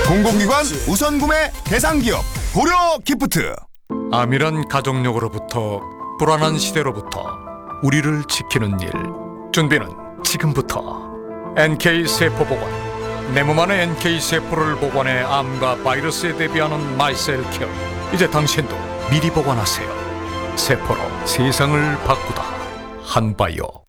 공공기관 우선구매 대상기업 고려기프트. 암이란 가족력으로부터 불안한 시대로부터 우리를 지키는 일, 준비는 지금부터. NK세포보건, 내 몸 안에 NK세포를 보관해 암과 바이러스에 대비하는 마이셀케어. 이제 당신도 미리 보관하세요. 세포로 세상을 바꾸다. 한바이오.